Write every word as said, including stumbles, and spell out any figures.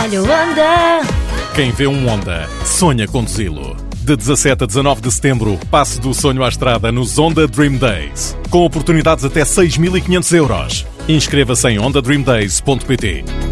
Olha o Honda! Quem vê um Honda, sonha conduzi-lo. De dezassete a dezanove de setembro, passe do sonho à estrada nos Honda Dream Days. Com oportunidades até seis mil e quinhentos euros. Inscreva-se em honda dream days ponto pt.